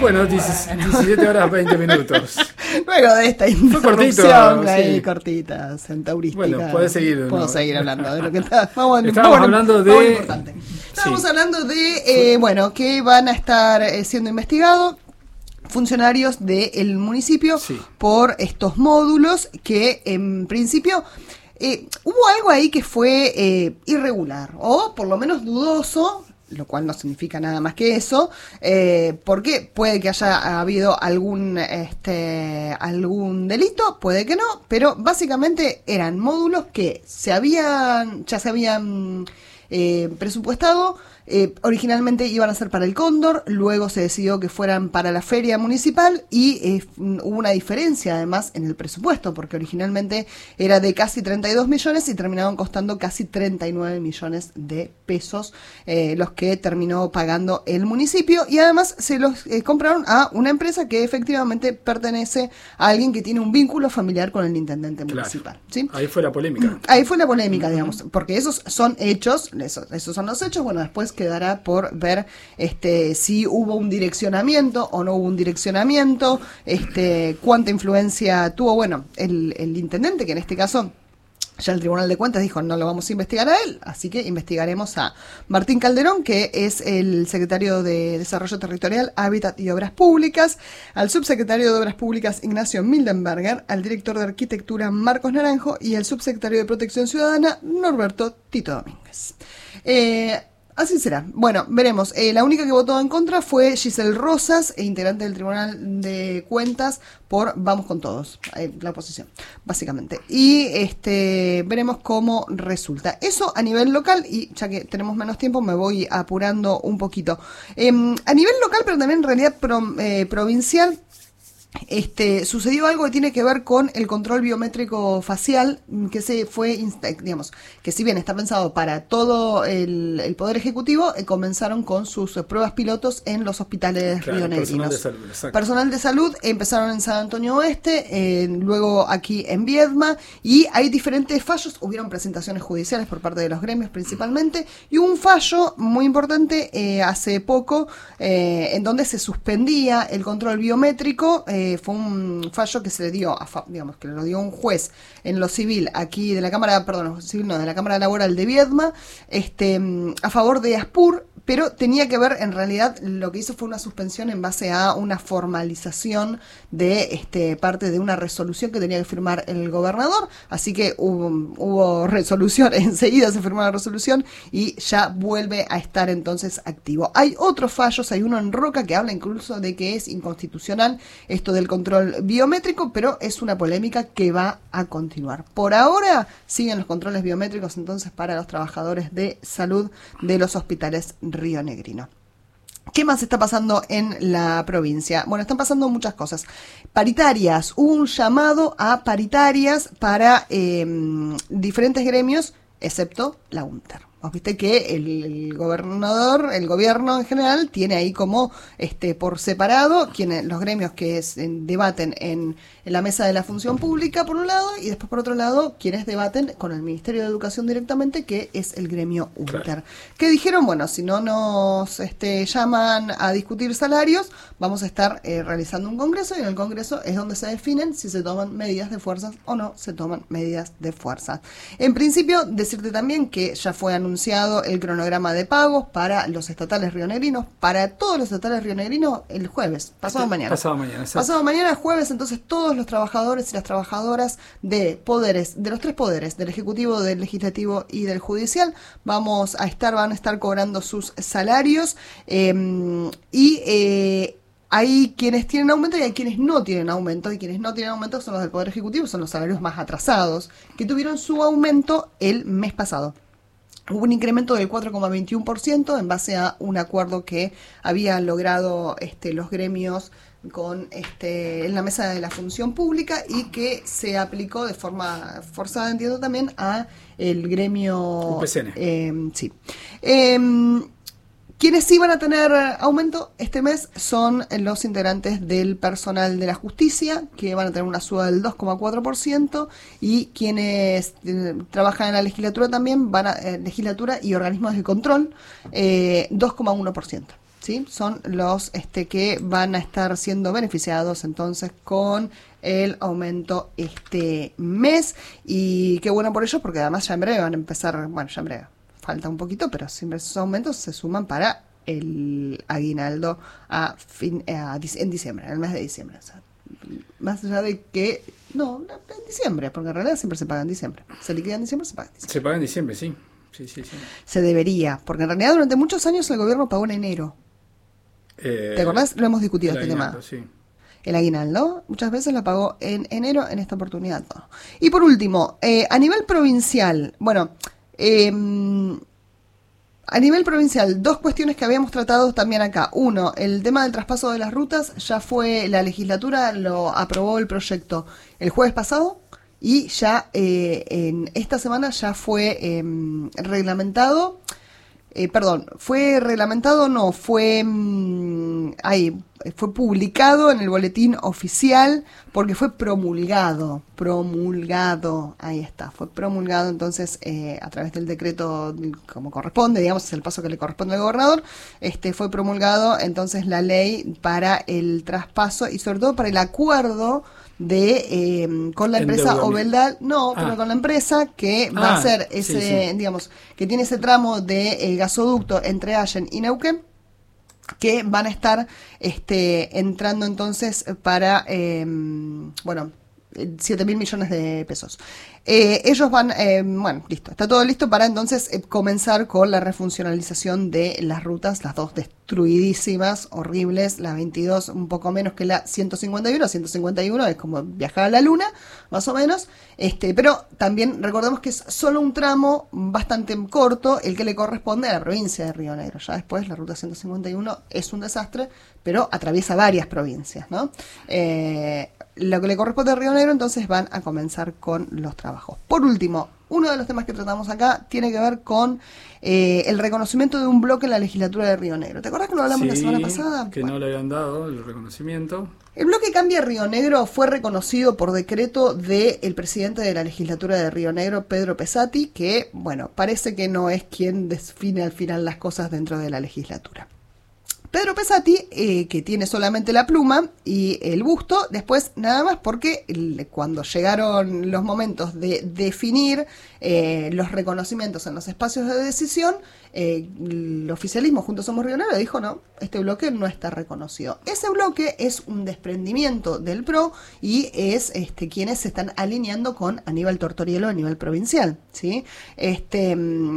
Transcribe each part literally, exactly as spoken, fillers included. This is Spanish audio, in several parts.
Bueno, diecisiete horas veinte minutos. Luego de esta introducción ahí, sí. cortita, centaurística. Bueno, puedes seguir. Puedo ¿no? seguir hablando de lo que está. Vamos, Estábamos bueno, hablando de. Importante. Estábamos sí. hablando de, eh, bueno, que van a estar eh, siendo investigados funcionarios del municipio sí. por estos módulos que en principio eh, hubo algo ahí que fue eh, irregular o por lo menos dudoso, lo cual no significa nada más que eso, eh, porque puede que haya habido algún este algún delito, puede que no, pero básicamente eran módulos que se habían ya se habían eh, presupuestado. Eh, originalmente iban a ser para el Cóndor, luego se decidió que fueran para la feria municipal y eh, hubo una diferencia además en el presupuesto, porque originalmente era de casi treinta y dos millones y terminaron costando casi treinta y nueve millones de pesos, eh, los que terminó pagando el municipio, y además se los eh, compraron a una empresa que efectivamente pertenece a alguien que tiene un vínculo familiar con el intendente claro. municipal. ¿Sí? Ahí fue la polémica. Ahí fue la polémica, digamos, porque esos son hechos, esos, esos son los hechos, bueno, después quedará por ver este si hubo un direccionamiento o no hubo un direccionamiento, este cuánta influencia tuvo, bueno, el, el intendente, que en este caso ya el Tribunal de Cuentas dijo no lo vamos a investigar a él, así que investigaremos a Martín Calderón, que es el secretario de Desarrollo Territorial, Hábitat y Obras Públicas, al subsecretario de Obras Públicas Ignacio Mildenberger, al director de Arquitectura Marcos Naranjo y al subsecretario de Protección Ciudadana Norberto Tito Domínguez. Eh, Así será. Bueno, veremos. Eh, la única que votó en contra fue Giselle Rosas, integrante del Tribunal de Cuentas, por Vamos con Todos, eh, la oposición, básicamente. Y este veremos cómo resulta. Eso a nivel local, y ya que tenemos menos tiempo, me voy apurando un poquito. Eh, a nivel local, pero también en realidad pro, eh, provincial, Este, sucedió algo que tiene que ver con el control biométrico facial, que se fue, digamos, que si bien está pensado para todo el, el Poder Ejecutivo, eh, comenzaron con sus eh, pruebas pilotos en los hospitales claro, rionegrinos. Personal de salud, exacto. Personal de salud, empezaron en San Antonio Oeste, eh, luego aquí en Viedma, y hay diferentes fallos, hubieron presentaciones judiciales por parte de los gremios principalmente, y hubo un fallo muy importante eh, hace poco, eh, en donde se suspendía el control biométrico, eh, fue un fallo que se le dio, a fa- digamos, que lo dio un juez en lo civil aquí de la Cámara, perdón, civil no, de la Cámara Laboral de Viedma, este, a favor de Aspur, pero tenía que ver, en realidad, lo que hizo fue una suspensión en base a una formalización de este parte de una resolución que tenía que firmar el gobernador, así que hubo, hubo resolución, enseguida se firmó la resolución y ya vuelve a estar entonces activo. Hay otros fallos, hay uno en Roca que habla incluso de que es inconstitucional esto del control biométrico, pero es una polémica que va a continuar. Por ahora siguen los controles biométricos entonces para los trabajadores de salud de los hospitales rionegrinos. ¿Qué más está pasando en la provincia? Bueno, están pasando muchas cosas. Paritarias, hubo un llamado a paritarias para eh, diferentes gremios, excepto la UNTER. Vos viste que el, el gobernador, el gobierno en general, tiene ahí como este por separado quienes, los gremios que es, en, debaten en, en la mesa de la función pública, por un lado, y después por otro lado, quienes debaten con el Ministerio de Educación directamente, que es el gremio UNTER. Claro. Que dijeron, bueno, si no nos este, llaman a discutir salarios, vamos a estar eh, realizando un congreso, y en el congreso es donde se definen si se toman medidas de fuerza o no se toman medidas de fuerza. En principio, decirte también que ya fue anunciado anunciado el cronograma de pagos para los estatales rionegrinos, para todos los estatales rionegrinos el jueves, pasado mañana. Pasado mañana, exacto. Pasado mañana, jueves, entonces todos los trabajadores y las trabajadoras de poderes, de los tres poderes, del Ejecutivo, del Legislativo y del Judicial, vamos a estar, van a estar cobrando sus salarios eh, y eh, hay quienes tienen aumento y hay quienes no tienen aumento, y quienes no tienen aumento son los del Poder Ejecutivo, son los salarios más atrasados, que tuvieron su aumento el mes pasado. Hubo un incremento del cuatro coma veintiuno por ciento en base a un acuerdo que habían logrado este, los gremios con este en la mesa de la función pública y que se aplicó de forma forzada, entiendo también, a el gremio U P C N. Eh, sí. Eh, Quienes sí van a tener aumento este mes son los integrantes del personal de la justicia, que van a tener una suba del dos coma cuatro por ciento, y quienes eh, trabajan en la legislatura también, van a eh, legislatura y organismos de control, eh, dos coma uno por ciento. ¿sí? Son los este, que van a estar siendo beneficiados entonces con el aumento este mes. Y qué bueno por ellos, porque además ya en breve van a empezar, bueno, ya en breve, falta un poquito, pero siempre esos aumentos se suman para el aguinaldo a fin, a, en diciembre, en el mes de diciembre. O sea, más allá de que, no, en diciembre, porque en realidad siempre se paga en diciembre. Se liquida en diciembre, se paga en diciembre. Se paga en diciembre, sí. Sí, sí, sí. Se debería, porque en realidad durante muchos años el gobierno pagó en enero. Eh, ¿Te acordás? Lo hemos discutido el este aguinaldo, tema. sí. El aguinaldo muchas veces lo pagó en enero, en esta oportunidad no. Y por último, eh, a nivel provincial, bueno, eh, a nivel provincial, dos cuestiones que habíamos tratado también acá. Uno, el tema del traspaso de las rutas, ya fue, la legislatura lo aprobó el proyecto el jueves pasado y ya eh, en esta semana ya fue eh, reglamentado. Eh, perdón, fue reglamentado, no, fue mmm, ahí, fue publicado en el boletín oficial porque fue promulgado, promulgado, ahí está, fue promulgado entonces eh, a través del decreto como corresponde, digamos, es el paso que le corresponde al gobernador, este fue promulgado entonces la ley para el traspaso y sobre todo para el acuerdo de eh, con la empresa Obeldal, no, ah. pero con la empresa que va ah, a hacer ese, sí, sí. digamos, que tiene ese tramo de eh, gasoducto entre Allen y Neuquén, que van a estar este entrando entonces para, eh, bueno, siete mil millones de pesos. Eh, ellos van, eh, bueno, listo, está todo listo para entonces eh, comenzar con la refuncionalización de las rutas, las dos destruidísimas, horribles, la veintidós un poco menos que la ciento cincuenta y uno, ciento cincuenta y uno es como viajar a la luna, más o menos, este, pero también recordemos que es solo un tramo bastante corto el que le corresponde a la provincia de Río Negro. Ya después la ruta ciento cincuenta y uno es un desastre, pero atraviesa varias provincias, ¿no? Eh, lo que le corresponde a Río Negro, entonces van a comenzar con los trabajos. Por último, uno de los temas que tratamos acá tiene que ver con eh, el reconocimiento de un bloque en la legislatura de Río Negro. ¿Te acordás que lo hablamos sí, la semana pasada? Que bueno, no le habían dado el reconocimiento. El bloque Cambia Río Negro fue reconocido por decreto del presidente de la legislatura de Río Negro, Pedro Pesati, que, bueno, parece que no es quien define al final las cosas dentro de la legislatura. Pedro Pesati, eh, que tiene solamente la pluma y el busto, después nada más porque el, cuando llegaron los momentos de definir eh, los reconocimientos en los espacios de decisión, eh, el oficialismo Juntos Somos Río Negro dijo no, este bloque no está reconocido. Ese bloque es un desprendimiento del P R O y es este, quienes se están alineando con Aníbal Tortorielo a nivel provincial, ¿sí? Este...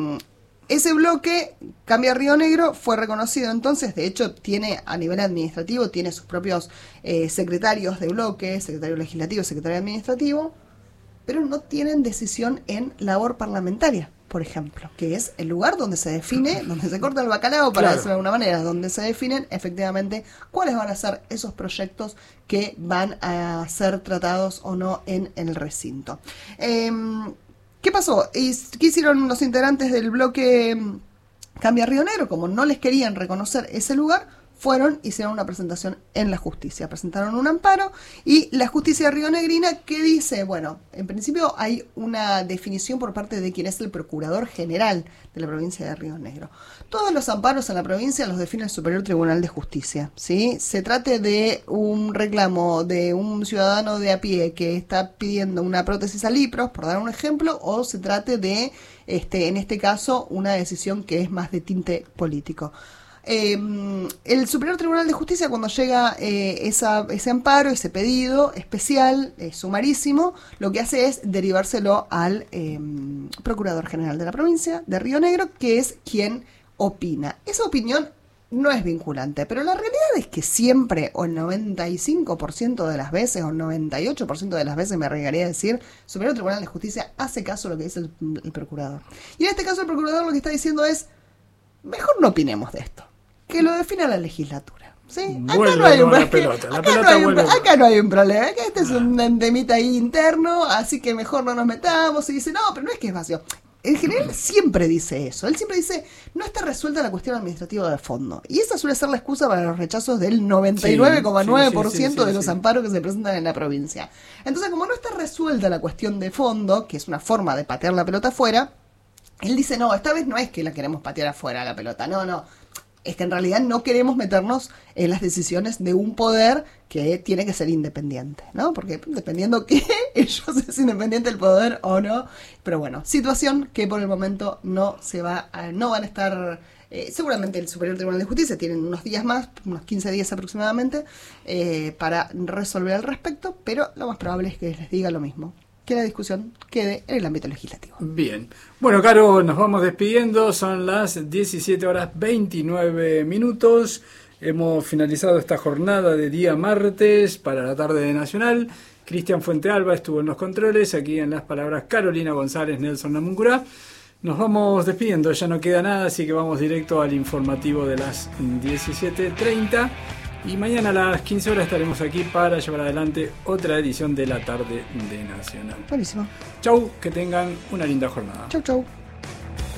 Ese bloque, Cambia Río Negro, fue reconocido entonces, de hecho tiene a nivel administrativo, tiene sus propios eh, secretarios de bloque, secretario legislativo, secretario administrativo, pero no tienen decisión en labor parlamentaria, por ejemplo, que es el lugar donde se define, donde se corta el bacalao, para claro. decirlo de alguna manera, donde se definen efectivamente cuáles van a ser esos proyectos que van a ser tratados o no en el recinto. Eh, ¿Qué pasó? ¿Qué hicieron los integrantes del bloque Cambia Río Negro? Como no les querían reconocer ese lugar, fueron, hicieron una presentación en la justicia. Presentaron un amparo y la justicia rionegrina que dice, bueno, en principio hay una definición por parte de quien es el procurador general de la provincia de Río Negro. Todos los amparos en la provincia los define el Superior Tribunal de Justicia, ¿sí? Se trate de un reclamo de un ciudadano de a pie que está pidiendo una prótesis a Lipros, por dar un ejemplo, o se trate de, este, en este caso, una decisión que es más de tinte político. Eh, el Superior Tribunal de Justicia, cuando llega eh, esa, ese amparo, ese pedido especial, eh, sumarísimo, lo que hace es derivárselo al eh, Procurador General de la provincia de Río Negro, que es quien opina. Esa opinión no es vinculante, pero la realidad es que siempre, o el noventa y cinco por ciento de las veces, o el noventa y ocho por ciento de las veces, me arriesgaría a decir, Superior Tribunal de Justicia hace caso a lo que dice el, el Procurador. Y en este caso el Procurador lo que está diciendo es, mejor no opinemos de esto, que lo defina la legislatura. ¿Sí? Acá vuelve no hay un, la pelota, la acá pelota no hay un, vuelve. acá no hay un problema, acá este es un temita ahí interno, así que mejor no nos metamos. Y dice, no, pero no es que es vacío. En general siempre dice eso. Él siempre dice, no está resuelta la cuestión administrativa de fondo. Y esa suele ser la excusa para los rechazos del noventa y nueve coma nueve por ciento sí, sí, sí, sí, de los sí. amparos que se presentan en la provincia. Entonces, como no está resuelta la cuestión de fondo, que es una forma de patear la pelota afuera, él dice, no, esta vez no es que la queremos patear afuera la pelota, no, no. este, en realidad no queremos meternos en las decisiones de un poder que tiene que ser independiente, ¿no? Porque dependiendo que ellos es independiente el poder o no. Pero bueno, situación que por el momento no se va a, no van a estar, eh, seguramente el Superior Tribunal de Justicia tienen unos días más, unos quince días aproximadamente, eh, para resolver al respecto, pero lo más probable es que les diga lo mismo, que la discusión quede en el ámbito legislativo. Bien. Bueno, Caro, nos vamos despidiendo. Son las diecisiete horas veintinueve minutos. Hemos finalizado esta jornada de día martes para la tarde de Nacional. Cristian Fuentealba estuvo en los controles. Aquí en las palabras Carolina González, Nelson Namuncurá. Nos vamos despidiendo. Ya no queda nada, así que vamos directo al informativo de las diecisiete treinta. Y mañana a las quince horas estaremos aquí para llevar adelante otra edición de la tarde de Nacional. Buenísimo. Chau, que tengan una linda jornada. Chau, chau.